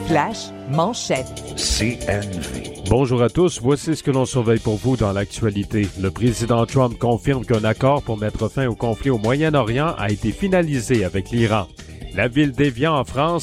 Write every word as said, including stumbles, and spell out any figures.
Flash manchette. C N V. Bonjour à tous, voici ce que l'on surveille pour vous dans l'actualité. Le président Trump confirme qu'un accord pour mettre fin au conflit au Moyen-Orient a été finalisé avec l'Iran. La ville d'Évian en France